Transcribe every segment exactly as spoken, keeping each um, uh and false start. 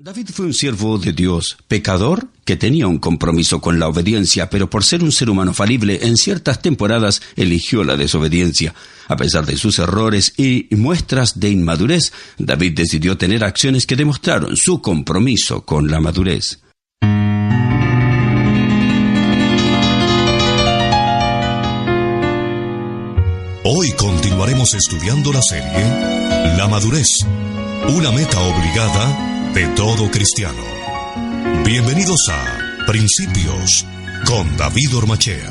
David fue un siervo de Dios, pecador, que tenía un compromiso con la obediencia, pero por ser un ser humano falible, en ciertas temporadas eligió la desobediencia. A pesar de sus errores y muestras de inmadurez, David decidió tener acciones que demostraron su compromiso con la madurez. Hoy continuaremos estudiando la serie La Madurez, una meta obligada de todo cristiano. Bienvenidos a Principios con David Ormachea.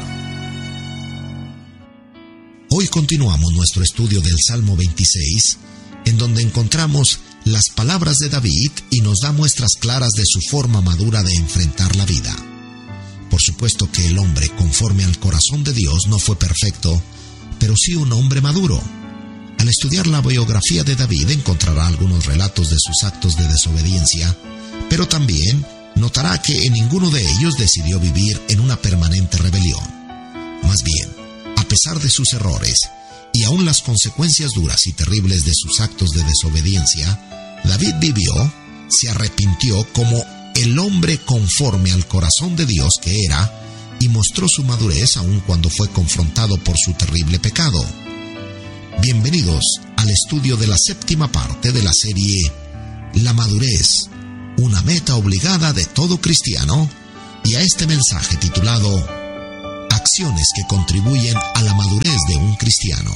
Hoy continuamos nuestro estudio del Salmo veintiséis, en donde encontramos las palabras de David y nos da muestras claras de su forma madura de enfrentar la vida. Por supuesto que el hombre conforme al corazón de Dios no fue perfecto, pero sí un hombre maduro. Al estudiar la biografía de David encontrará algunos relatos de sus actos de desobediencia, pero también notará que en ninguno de ellos decidió vivir en una permanente rebelión. Más bien, a pesar de sus errores y aún las consecuencias duras y terribles de sus actos de desobediencia, David vivió, se arrepintió como el hombre conforme al corazón de Dios que era y mostró su madurez aun cuando fue confrontado por su terrible pecado. Bienvenidos al estudio de la séptima parte de la serie La Madurez, una meta obligada de todo cristiano, y a este mensaje titulado Acciones que contribuyen a la madurez de un cristiano.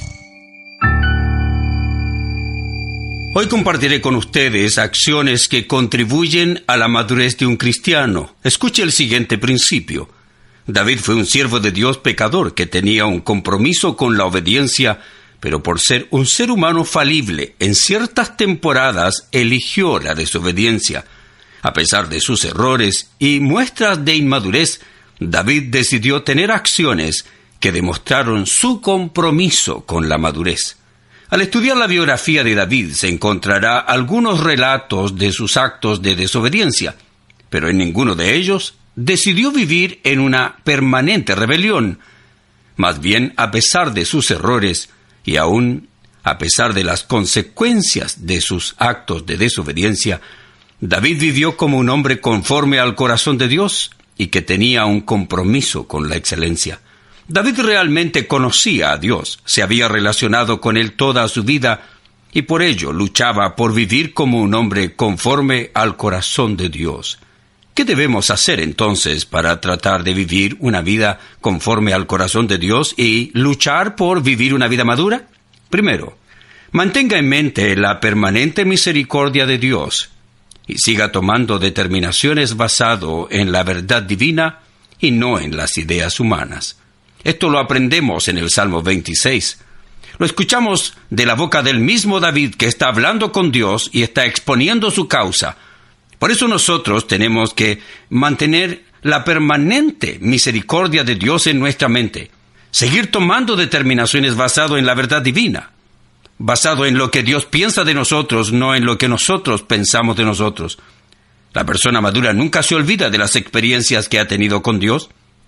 Hoy compartiré con ustedes acciones que contribuyen a la madurez de un cristiano. Escuche el siguiente principio. David fue un siervo de Dios pecador que tenía un compromiso con la obediencia, pero por ser un ser humano falible, en ciertas temporadas eligió la desobediencia. A pesar de sus errores y muestras de inmadurez, David decidió tener acciones que demostraron su compromiso con la madurez. Al estudiar la biografía de David se encontrará algunos relatos de sus actos de desobediencia, pero en ninguno de ellos decidió vivir en una permanente rebelión. Más bien, a pesar de sus errores, y aún a pesar de las consecuencias de sus actos de desobediencia, David vivió como un hombre conforme al corazón de Dios y que tenía un compromiso con la excelencia. David realmente conocía a Dios, se había relacionado con Él toda su vida y por ello luchaba por vivir como un hombre conforme al corazón de Dios. ¿Qué debemos hacer entonces para tratar de vivir una vida conforme al corazón de Dios y luchar por vivir una vida madura? Primero, mantenga en mente la permanente misericordia de Dios y siga tomando determinaciones basado en la verdad divina y no en las ideas humanas. Esto lo aprendemos en el Salmo veintiséis. Lo escuchamos de la boca del mismo David que está hablando con Dios y está exponiendo su causa. Por eso nosotros tenemos que mantener la permanente misericordia de Dios en nuestra mente. Seguir tomando determinaciones basado en la verdad divina. Basado en lo que Dios piensa de nosotros, no en lo que nosotros pensamos de nosotros. La persona madura nunca se olvida de las experiencias que ha tenido con Dios.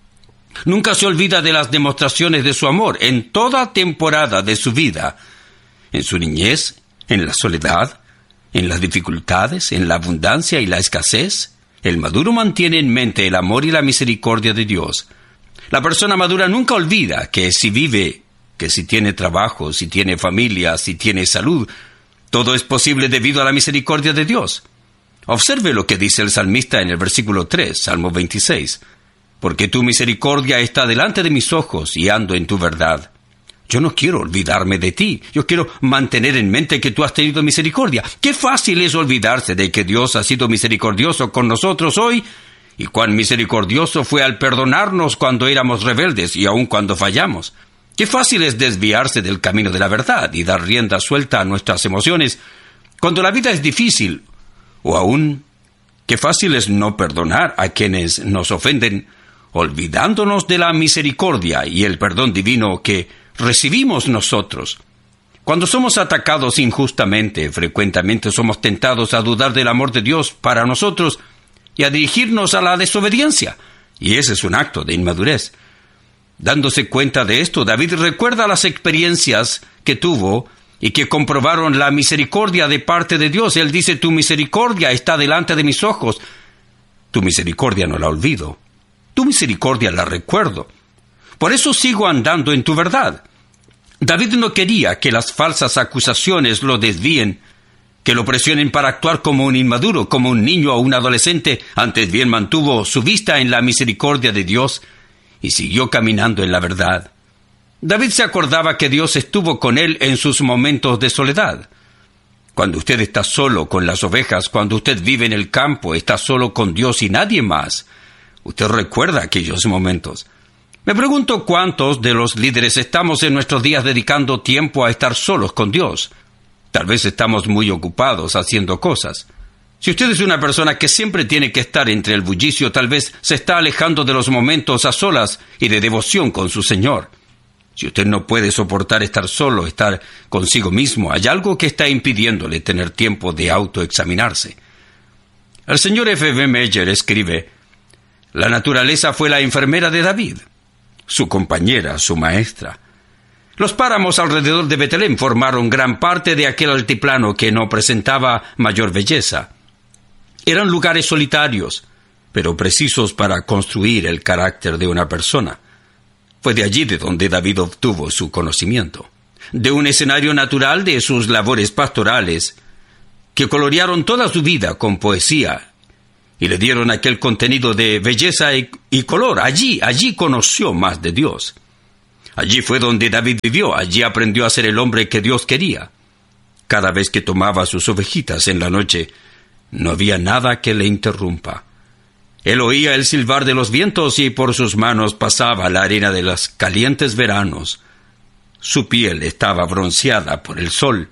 Nunca se olvida de las demostraciones de su amor en toda temporada de su vida. En su niñez, en la soledad, en las dificultades, en la abundancia y la escasez, el maduro mantiene en mente el amor y la misericordia de Dios. La persona madura nunca olvida que si vive, que si tiene trabajo, si tiene familia, si tiene salud, todo es posible debido a la misericordia de Dios. Observe lo que dice el salmista en el versículo tres, Salmo veintiséis. Porque tu misericordia está delante de mis ojos y ando en tu verdad. Yo no quiero olvidarme de ti. Yo quiero mantener en mente que tú has tenido misericordia. Qué fácil es olvidarse de que Dios ha sido misericordioso con nosotros hoy y cuán misericordioso fue al perdonarnos cuando éramos rebeldes y aun cuando fallamos. Qué fácil es desviarse del camino de la verdad y dar rienda suelta a nuestras emociones cuando la vida es difícil. O aún, qué fácil es no perdonar a quienes nos ofenden, olvidándonos de la misericordia y el perdón divino que recibimos nosotros. Cuando somos atacados injustamente, frecuentemente somos tentados a dudar del amor de Dios para nosotros y a dirigirnos a la desobediencia, y ese es un acto de inmadurez. Dándose cuenta de esto, David recuerda las experiencias que tuvo y que comprobaron la misericordia de parte de Dios. Él dice, tu misericordia está delante de mis ojos. Tu misericordia no la olvido. Tu misericordia la recuerdo. Por eso sigo andando en tu verdad. David no quería que las falsas acusaciones lo desvíen, que lo presionen para actuar como un inmaduro, como un niño o un adolescente. Antes bien mantuvo su vista en la misericordia de Dios y siguió caminando en la verdad. David se acordaba que Dios estuvo con él en sus momentos de soledad. Cuando usted está solo con las ovejas, cuando usted vive en el campo, está solo con Dios y nadie más. Usted recuerda aquellos momentos. Me pregunto cuántos de los líderes estamos en nuestros días dedicando tiempo a estar solos con Dios. Tal vez estamos muy ocupados haciendo cosas. Si usted es una persona que siempre tiene que estar entre el bullicio, tal vez se está alejando de los momentos a solas y de devoción con su Señor. Si usted no puede soportar estar solo, estar consigo mismo, hay algo que está impidiéndole tener tiempo de autoexaminarse. El señor F B Meyer escribe, la naturaleza fue la enfermera de David, su compañera, su maestra. Los páramos alrededor de Betlén formaron gran parte de aquel altiplano que no presentaba mayor belleza. Eran lugares solitarios, pero precisos para construir el carácter de una persona. Fue de allí de donde David obtuvo su conocimiento, de un escenario natural de sus labores pastorales, que colorearon toda su vida con poesía y le dieron aquel contenido de belleza y, y color. Allí, allí conoció más de Dios. Allí fue donde David vivió, allí aprendió a ser el hombre que Dios quería. Cada vez que tomaba sus ovejitas en la noche, no había nada que le interrumpa. Él oía el silbar de los vientos y por sus manos pasaba la arena de los calientes veranos. Su piel estaba bronceada por el sol.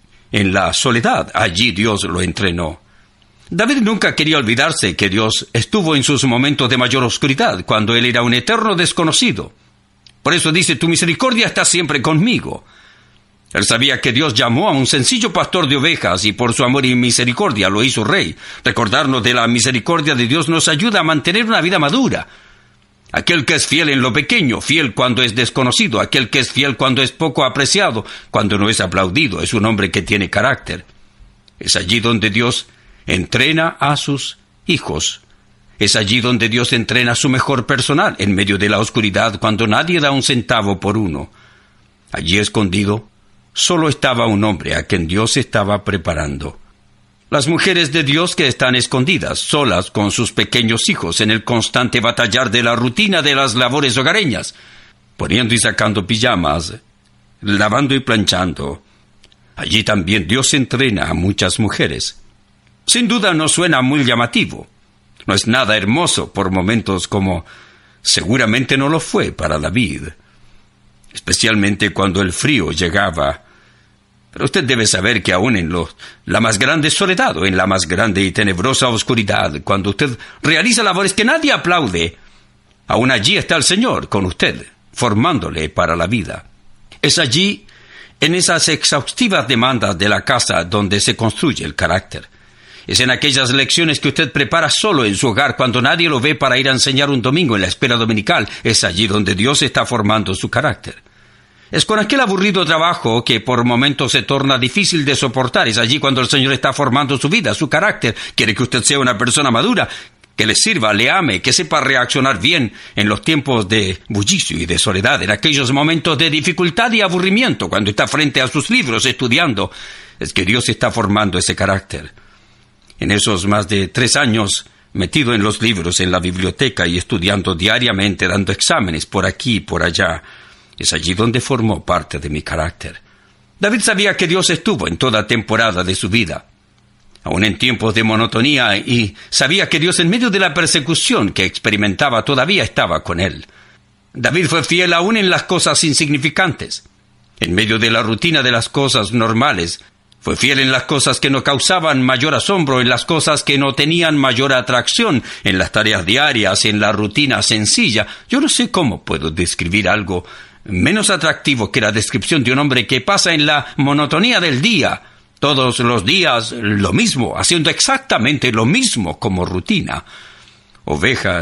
En la soledad, allí Dios lo entrenó. David nunca quería olvidarse que Dios estuvo en sus momentos de mayor oscuridad, cuando él era un eterno desconocido. Por eso dice, tu misericordia está siempre conmigo. Él sabía que Dios llamó a un sencillo pastor de ovejas y por su amor y misericordia lo hizo rey. Recordarnos de la misericordia de Dios nos ayuda a mantener una vida madura. Aquel que es fiel en lo pequeño, fiel cuando es desconocido, aquel que es fiel cuando es poco apreciado, cuando no es aplaudido, es un hombre que tiene carácter. Es allí donde Dios entrena a sus hijos. Es allí donde Dios entrena a su mejor personal, en medio de la oscuridad, cuando nadie da un centavo por uno. Allí escondido, solo estaba un hombre a quien Dios estaba preparando. Las mujeres de Dios que están escondidas, solas con sus pequeños hijos, en el constante batallar de la rutina de las labores hogareñas, poniendo y sacando pijamas, lavando y planchando. Allí también Dios entrena a muchas mujeres. Sin duda no suena muy llamativo. No es nada hermoso por momentos como seguramente no lo fue para David. Especialmente cuando el frío llegaba. Pero usted debe saber que aún en lo, la más grande soledad o en la más grande y tenebrosa oscuridad, cuando usted realiza labores que nadie aplaude, aún allí está el Señor con usted, formándole para la vida. Es allí, en esas exhaustivas demandas de la casa, donde se construye el carácter. Es en aquellas lecciones que usted prepara solo en su hogar cuando nadie lo ve para ir a enseñar un domingo en la escuela dominical. Es allí donde Dios está formando su carácter. Es con aquel aburrido trabajo que por momentos se torna difícil de soportar. Es allí cuando el Señor está formando su vida, su carácter. Quiere que usted sea una persona madura, que le sirva, le ame, que sepa reaccionar bien en los tiempos de bullicio y de soledad, en aquellos momentos de dificultad y aburrimiento, cuando está frente a sus libros estudiando. Es que Dios está formando ese carácter. En esos más de tres años, metido en los libros, en la biblioteca y estudiando diariamente, dando exámenes por aquí y por allá, es allí donde formó parte de mi carácter. David sabía que Dios estuvo en toda temporada de su vida, aun en tiempos de monotonía, y sabía que Dios en medio de la persecución que experimentaba todavía estaba con él. David fue fiel aún en las cosas insignificantes. En medio de la rutina de las cosas normales, fue fiel en las cosas que no causaban mayor asombro, en las cosas que no tenían mayor atracción, en las tareas diarias, en la rutina sencilla. Yo no sé cómo puedo describir algo menos atractivo que la descripción de un hombre que pasa en la monotonía del día, todos los días lo mismo, haciendo exactamente lo mismo como rutina. Ovejas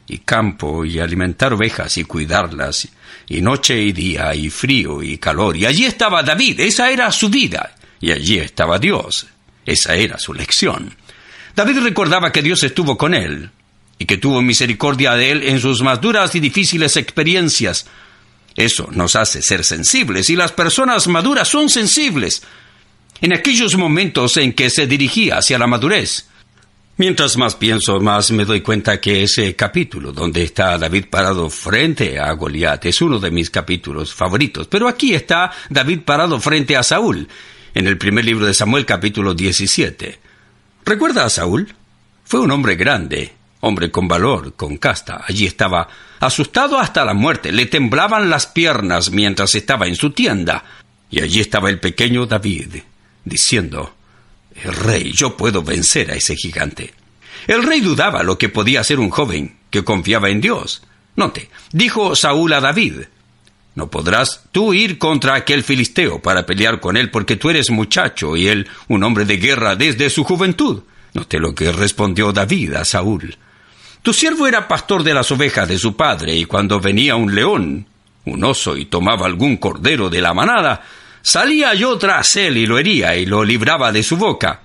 y campo, y alimentar ovejas y cuidarlas, y noche y día, y frío y calor. Y allí estaba David, esa era su vida, y allí estaba Dios, esa era su lección. David recordaba que Dios estuvo con él, y que tuvo misericordia de él en sus más duras y difíciles experiencias. Eso nos hace ser sensibles, y las personas maduras son sensibles en aquellos momentos en que se dirigía hacia la madurez. Mientras más pienso, más me doy cuenta que ese capítulo donde está David parado frente a Goliat es uno de mis capítulos favoritos. Pero aquí está David parado frente a Saúl, en el primer libro de Samuel, capítulo diecisiete. ¿Recuerda a Saúl? Fue un hombre grande, hombre con valor, con casta. Allí estaba asustado hasta la muerte. Le temblaban las piernas mientras estaba en su tienda. Y allí estaba el pequeño David, diciendo: «El rey, yo puedo vencer a ese gigante». El rey dudaba lo que podía hacer un joven que confiaba en Dios. Note, dijo Saúl a David: «No podrás tú ir contra aquel filisteo para pelear con él, porque tú eres muchacho y él un hombre de guerra desde su juventud». Note lo que respondió David a Saúl: «Tu siervo era pastor de las ovejas de su padre, y cuando venía un león, un oso, y tomaba algún cordero de la manada, salía yo tras él y lo hería y lo libraba de su boca.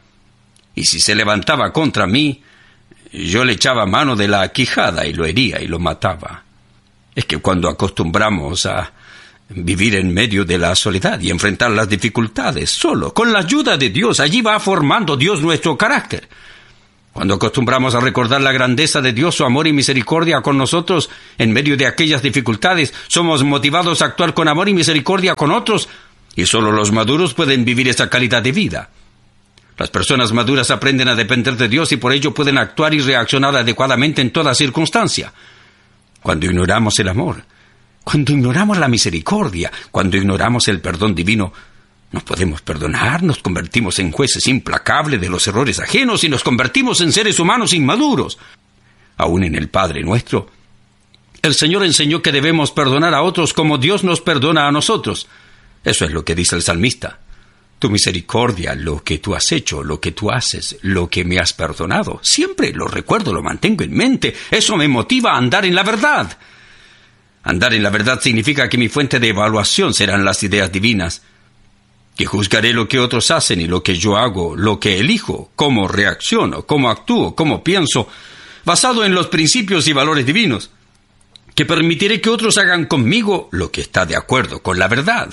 Y si se levantaba contra mí, yo le echaba mano de la quijada y lo hería y lo mataba». Es que cuando acostumbramos a vivir en medio de la soledad y enfrentar las dificultades solo, con la ayuda de Dios, allí va formando Dios nuestro carácter. Cuando acostumbramos a recordar la grandeza de Dios, su amor y misericordia con nosotros en medio de aquellas dificultades, somos motivados a actuar con amor y misericordia con otros, y solo los maduros pueden vivir esa calidad de vida. Las personas maduras aprenden a depender de Dios y por ello pueden actuar y reaccionar adecuadamente en toda circunstancia. Cuando ignoramos el amor, cuando ignoramos la misericordia, cuando ignoramos el perdón divino, no podemos perdonar, nos convertimos en jueces implacables de los errores ajenos y nos convertimos en seres humanos inmaduros. Aún en el Padre Nuestro, el Señor enseñó que debemos perdonar a otros como Dios nos perdona a nosotros. Eso es lo que dice el salmista: «Tu misericordia, lo que tú has hecho, lo que tú haces, lo que me has perdonado, siempre lo recuerdo, lo mantengo en mente. Eso me motiva a andar en la verdad». Andar en la verdad significa que mi fuente de evaluación serán las ideas divinas, que juzgaré lo que otros hacen y lo que yo hago, lo que elijo, cómo reacciono, cómo actúo, cómo pienso, basado en los principios y valores divinos, que permitiré que otros hagan conmigo lo que está de acuerdo con la verdad,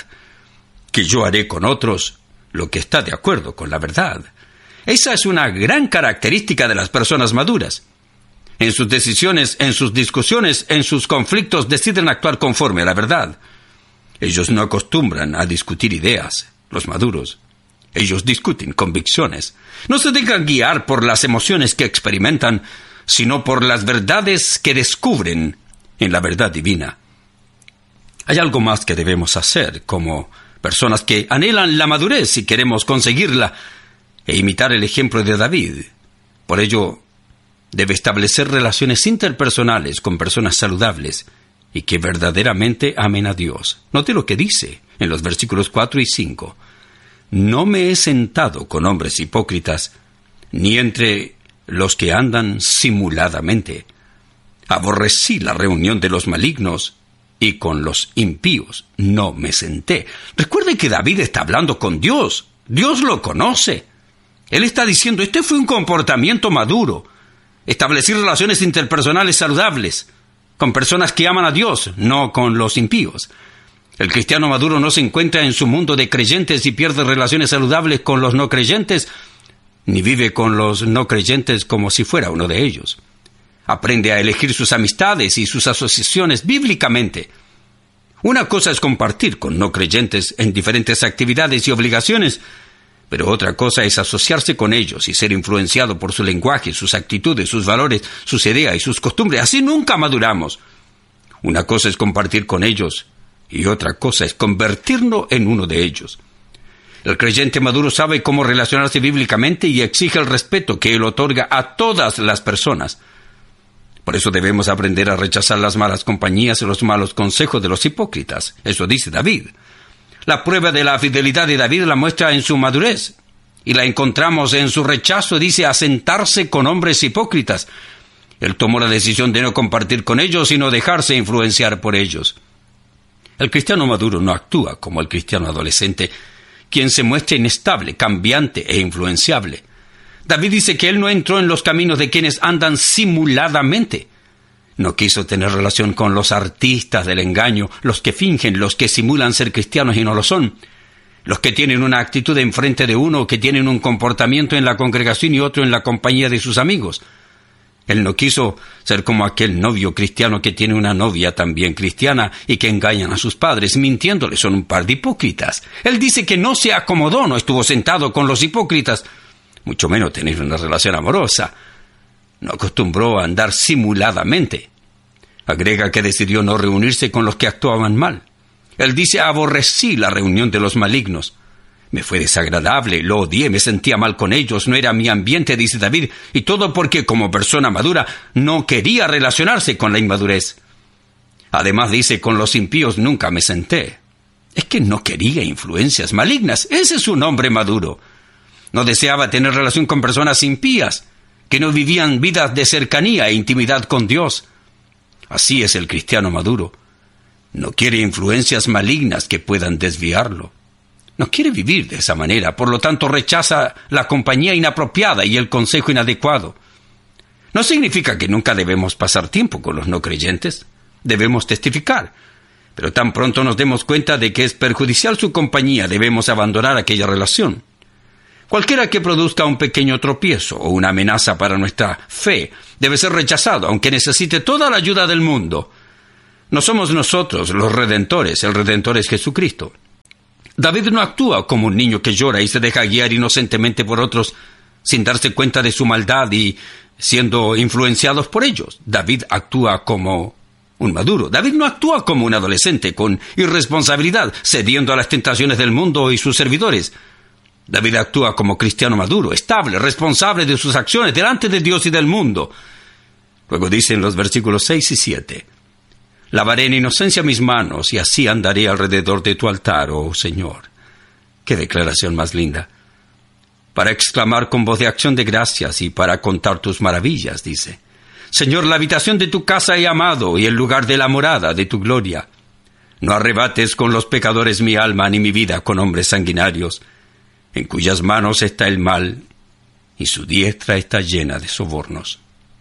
que yo haré con otros lo que está de acuerdo con la verdad. Esa es una gran característica de las personas maduras. En sus decisiones, en sus discusiones, en sus conflictos, deciden actuar conforme a la verdad. Ellos no acostumbran a discutir ideas, los maduros. Ellos discuten convicciones. No se dejan guiar por las emociones que experimentan, sino por las verdades que descubren en la verdad divina. Hay algo más que debemos hacer como personas que anhelan la madurez y queremos conseguirla, e imitar el ejemplo de David. Por ello, debe establecer relaciones interpersonales con personas saludables y que verdaderamente amen a Dios. Note lo que dice en los versículos cuatro y cinco. «No me he sentado con hombres hipócritas, ni entre los que andan simuladamente. Aborrecí la reunión de los malignos, y con los impíos no me senté». Recuerde que David está hablando con Dios. Dios lo conoce. Él está diciendo, este fue un comportamiento maduro. Establecer relaciones interpersonales saludables con personas que aman a Dios, no con los impíos. El cristiano maduro no se encuentra en su mundo de creyentes y pierde relaciones saludables con los no creyentes, ni vive con los no creyentes como si fuera uno de ellos. Aprende a elegir sus amistades y sus asociaciones bíblicamente. Una cosa es compartir con no creyentes en diferentes actividades y obligaciones, pero otra cosa es asociarse con ellos y ser influenciado por su lenguaje, sus actitudes, sus valores, sus ideas y sus costumbres. Así nunca maduramos. Una cosa es compartir con ellos y otra cosa es convertirnos en uno de ellos. El creyente maduro sabe cómo relacionarse bíblicamente y exige el respeto que él otorga a todas las personas. Por eso debemos aprender a rechazar las malas compañías y los malos consejos de los hipócritas. Eso dice David. La prueba de la fidelidad de David la muestra en su madurez, y la encontramos en su rechazo, dice, a sentarse con hombres hipócritas. Él tomó la decisión de no compartir con ellos, sino dejarse influenciar por ellos. El cristiano maduro no actúa como el cristiano adolescente, quien se muestra inestable, cambiante e influenciable. David dice que él no entró en los caminos de quienes andan simuladamente. No quiso tener relación con los artistas del engaño, los que fingen, los que simulan ser cristianos y no lo son, los que tienen una actitud enfrente de uno, que tienen un comportamiento en la congregación y otro en la compañía de sus amigos. Él no quiso ser como aquel novio cristiano que tiene una novia también cristiana y que engañan a sus padres, mintiéndoles. Son un par de hipócritas. Él dice que no se acomodó, no estuvo sentado con los hipócritas, mucho menos tener una relación amorosa. No acostumbró a andar simuladamente. Agrega que decidió no reunirse con los que actuaban mal. Él dice: aborrecí la reunión de los malignos. Me fue desagradable, lo odié, me sentía mal con ellos, no era mi ambiente, dice David, y todo porque como persona madura no quería relacionarse con la inmadurez. Además dice: con los impíos nunca me senté. Es que no quería influencias malignas, ese es un hombre maduro. No deseaba tener relación con personas impías, que no vivían vidas de cercanía e intimidad con Dios. Así es el cristiano maduro. No quiere influencias malignas que puedan desviarlo. No quiere vivir de esa manera, por lo tanto rechaza la compañía inapropiada y el consejo inadecuado. No significa que nunca debemos pasar tiempo con los no creyentes. Debemos testificar. Pero tan pronto nos demos cuenta de que es perjudicial su compañía, debemos abandonar aquella relación. Cualquiera que produzca un pequeño tropiezo o una amenaza para nuestra fe debe ser rechazado, aunque necesite toda la ayuda del mundo. No somos nosotros los redentores, el redentor es Jesucristo. David no actúa como un niño que llora y se deja guiar inocentemente por otros sin darse cuenta de su maldad y siendo influenciados por ellos. David actúa como un maduro. David no actúa como un adolescente con irresponsabilidad, cediendo a las tentaciones del mundo y sus servidores. David actúa como cristiano maduro, estable, responsable de sus acciones delante de Dios y del mundo. Luego dice en los versículos seis y siete: lavaré en inocencia mis manos y así andaré alrededor de tu altar, oh Señor. ¡Qué declaración más linda! Para exclamar con voz de acción de gracias y para contar tus maravillas, dice: Señor, la habitación de tu casa he amado y el lugar de la morada de tu gloria. No arrebates con los pecadores mi alma ni mi vida con hombres sanguinarios, en cuyas manos está el mal y su diestra está llena de sobornos.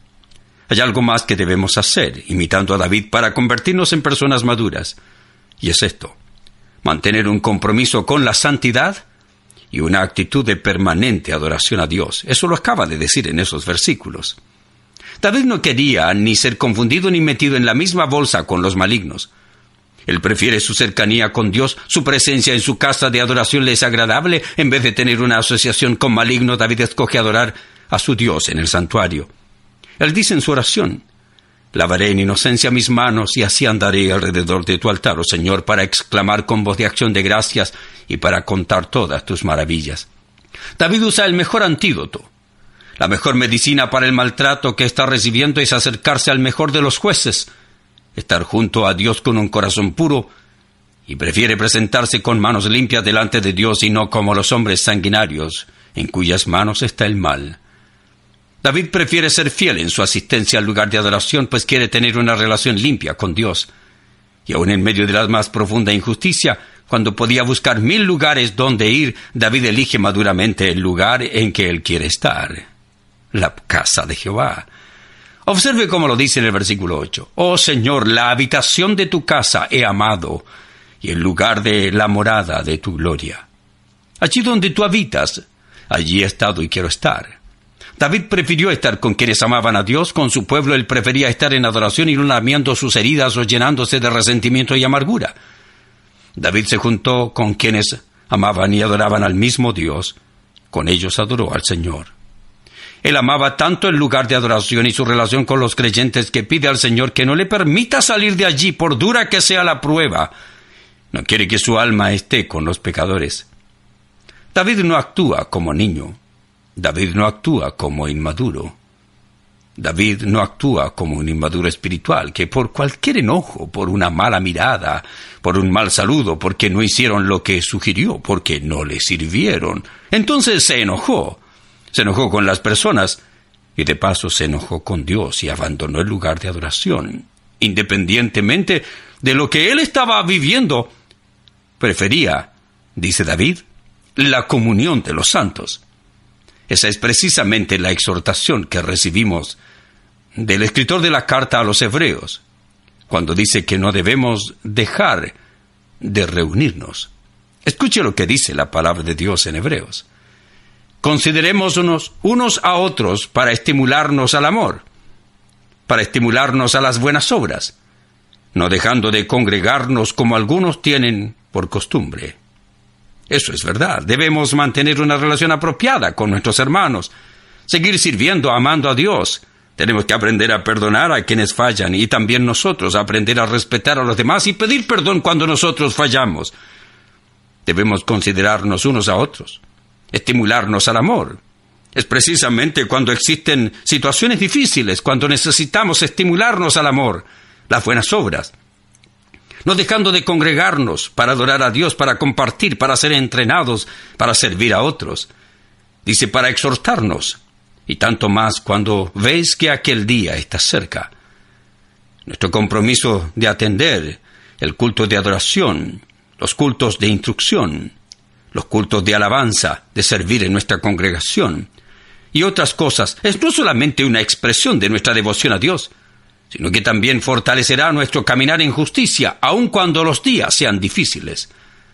Hay algo más que debemos hacer, imitando a David, para convertirnos en personas maduras. Y es esto: mantener un compromiso con la santidad y una actitud de permanente adoración a Dios. Eso lo acaba de decir en esos versículos. David no quería ni ser confundido ni metido en la misma bolsa con los malignos. Él prefiere su cercanía con Dios, su presencia en su casa de adoración le es agradable. En vez de tener una asociación con malignos, David escoge adorar a su Dios en el santuario. Él dice en su oración: lavaré en inocencia mis manos y así andaré alrededor de tu altar, oh Señor, para exclamar con voz de acción de gracias y para contar todas tus maravillas. David usa el mejor antídoto. La mejor medicina para el maltrato que está recibiendo es acercarse al mejor de los jueces, estar junto a Dios con un corazón puro, y prefiere presentarse con manos limpias delante de Dios y no como los hombres sanguinarios, en cuyas manos está el mal. David prefiere ser fiel en su asistencia al lugar de adoración, pues quiere tener una relación limpia con Dios. Y aun en medio de la más profunda injusticia, cuando podía buscar mil lugares donde ir, David elige maduramente el lugar en que él quiere estar: la casa de Jehová. Observe cómo lo dice en el versículo ocho: Oh Señor, la habitación de tu casa he amado, y el lugar de la morada de tu gloria. Allí donde tú habitas, allí he estado y quiero estar. David prefirió estar con quienes amaban a Dios. Con su pueblo él prefería estar en adoración y no lamiendo sus heridas o llenándose de resentimiento y amargura. David se juntó con quienes amaban y adoraban al mismo Dios. Con ellos adoró al Señor. Él amaba tanto el lugar de adoración y su relación con los creyentes que pide al Señor que no le permita salir de allí, por dura que sea la prueba. No quiere que su alma esté con los pecadores. David no actúa como niño. David no actúa como inmaduro. David no actúa como un inmaduro espiritual que por cualquier enojo, por una mala mirada, por un mal saludo, porque no hicieron lo que sugirió, porque no le sirvieron, entonces se enojó. Se enojó con las personas Y de paso se enojó con Dios y abandonó el lugar de adoración. Independientemente de lo que él estaba viviendo, prefería, dice David, la comunión de los santos. Esa es precisamente la exhortación que recibimos del escritor de la carta a los hebreos, cuando dice que no debemos dejar de reunirnos. Escuche lo que dice la palabra de Dios en Hebreos. Considerémonos unos a otros para estimularnos al amor, para estimularnos a las buenas obras, no dejando de congregarnos como algunos tienen por costumbre. Eso es verdad. Debemos mantener una relación apropiada con nuestros hermanos, seguir sirviendo, amando a Dios. Tenemos que aprender a perdonar a quienes fallan y también nosotros aprender a respetar a los demás y pedir perdón cuando nosotros fallamos. Debemos considerarnos unos a otros, estimularnos al amor. Es precisamente cuando existen situaciones difíciles, cuando necesitamos estimularnos al amor, las buenas obras. No dejando de congregarnos para adorar a Dios, para compartir, para ser entrenados, para servir a otros. Dice, para exhortarnos, y tanto más cuando ves que aquel día está cerca. Nuestro compromiso de atender el culto de adoración, los cultos de instrucción, los cultos de alabanza, de servir en nuestra congregación y otras cosas, es no solamente una expresión de nuestra devoción a Dios, sino que también fortalecerá nuestro caminar en justicia, aun cuando los días sean difíciles.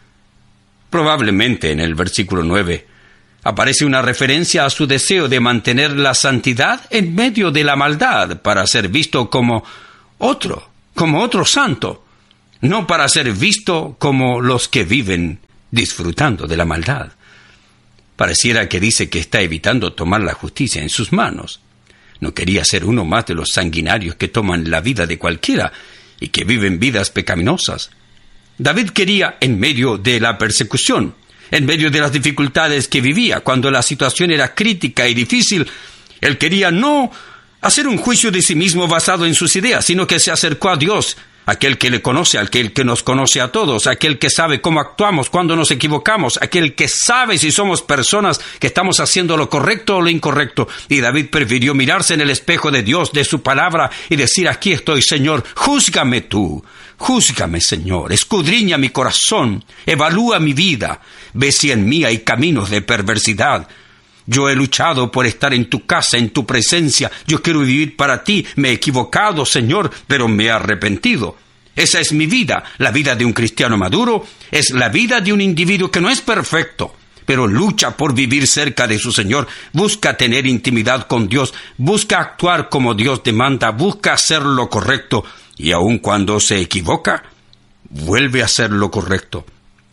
Probablemente en el versículo nueve aparece una referencia a su deseo de mantener la santidad en medio de la maldad, para ser visto como otro, como otro santo, no para ser visto como los que viven disfrutando de la maldad. Pareciera que dice que está evitando tomar la justicia en sus manos. No quería ser uno más de los sanguinarios que toman la vida de cualquiera y que viven vidas pecaminosas. David quería, en medio de la persecución, en medio de las dificultades que vivía, cuando la situación era crítica y difícil, él quería no hacer un juicio de sí mismo basado en sus ideas, sino que se acercó a Dios, aquel que le conoce, aquel que nos conoce a todos, aquel que sabe cómo actuamos, cuando nos equivocamos, aquel que sabe si somos personas que estamos haciendo lo correcto o lo incorrecto. Y David prefirió mirarse en el espejo de Dios, de su palabra, y decir, aquí estoy, Señor, júzgame tú, júzgame, Señor, escudriña mi corazón, evalúa mi vida, ve si en mí hay caminos de perversidad. Yo he luchado por estar en tu casa, en tu presencia. Yo quiero vivir para ti. Me he equivocado, Señor, pero me he arrepentido. Esa es mi vida. La vida de un cristiano maduro es la vida de un individuo que no es perfecto, pero lucha por vivir cerca de su Señor. Busca tener intimidad con Dios. Busca actuar como Dios demanda. Busca hacer lo correcto. Y aun cuando se equivoca, vuelve a hacer lo correcto.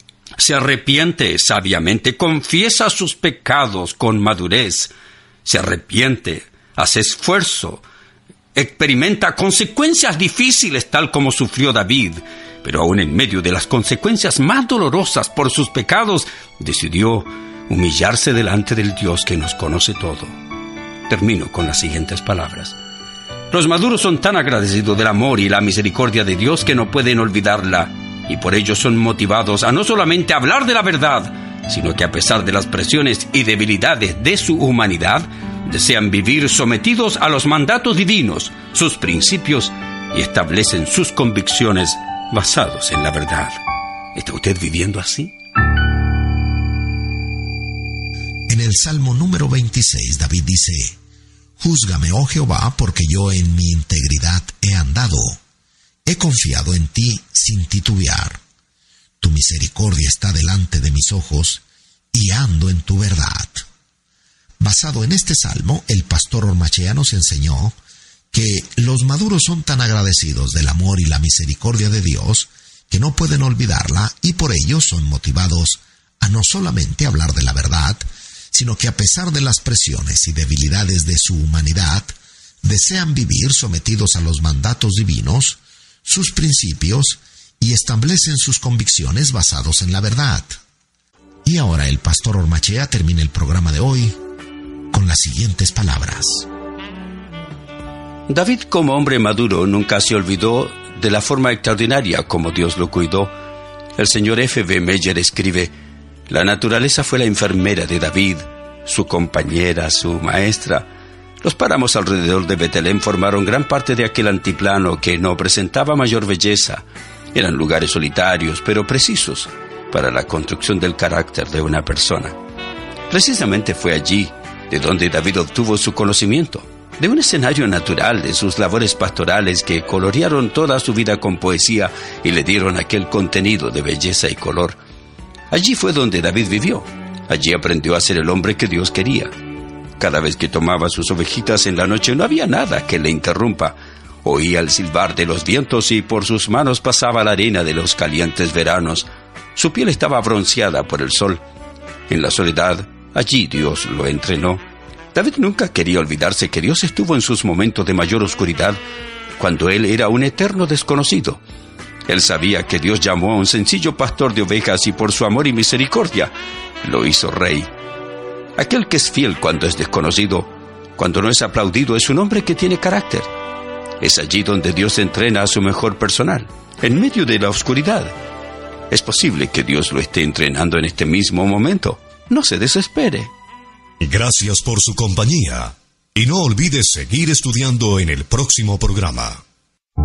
Se arrepiente sabiamente, confiesa sus pecados con madurez, se arrepiente, hace esfuerzo, experimenta consecuencias difíciles tal como sufrió David, pero aún en medio de las consecuencias más dolorosas por sus pecados, decidió humillarse delante del Dios que nos conoce todo. Termino con las siguientes palabras. Los maduros son tan agradecidos del amor y la misericordia de Dios que no pueden olvidarla, y por ello son motivados a no solamente hablar de la verdad, sino que a pesar de las presiones y debilidades de su humanidad, desean vivir sometidos a los mandatos divinos, sus principios, y establecen sus convicciones basados en la verdad. ¿Está usted viviendo así? En el Salmo número veintiséis, David dice, júzgame, oh Jehová, porque yo en mi integridad he andado. He confiado en ti sin titubear. Tu misericordia está delante de mis ojos, y ando en tu verdad. Basado en este salmo, el pastor Ormachea nos enseñó que los maduros son tan agradecidos del amor y la misericordia de Dios que no pueden olvidarla, y por ello son motivados a no solamente hablar de la verdad, sino que a pesar de las presiones y debilidades de su humanidad, desean vivir sometidos a los mandatos divinos, sus principios, y establecen sus convicciones basados en la verdad. Y ahora el pastor Ormachea termina el programa de hoy con las siguientes palabras. David, como hombre maduro, nunca se olvidó de la forma extraordinaria como Dios lo cuidó. El señor F B Meyer escribe, la naturaleza fue la enfermera de David, su compañera, su maestra. Los páramos alrededor de Betlén formaron gran parte de aquel antiplano que no presentaba mayor belleza. Eran lugares solitarios, pero precisos para la construcción del carácter de una persona. Precisamente fue allí de donde David obtuvo su conocimiento, de un escenario natural de sus labores pastorales que colorearon toda su vida con poesía y le dieron aquel contenido de belleza y color. Allí fue donde David vivió. Allí aprendió a ser el hombre que Dios quería. Cada vez que tomaba sus ovejitas en la noche no había nada que le interrumpa. Oía el silbar de los vientos y por sus manos pasaba la arena de los calientes veranos. Su piel estaba bronceada por el sol. En la soledad, allí Dios lo entrenó. David nunca quería olvidarse que Dios estuvo en sus momentos de mayor oscuridad, cuando él era un eterno desconocido. Él sabía que Dios llamó a un sencillo pastor de ovejas y por su amor y misericordia lo hizo rey. Aquel que es fiel cuando es desconocido, cuando no es aplaudido, es un hombre que tiene carácter. Es allí donde Dios entrena a su mejor personal, en medio de la oscuridad. Es posible que Dios lo esté entrenando en este mismo momento. No se desespere. Gracias por su compañía. Y no olvides seguir estudiando en el próximo programa.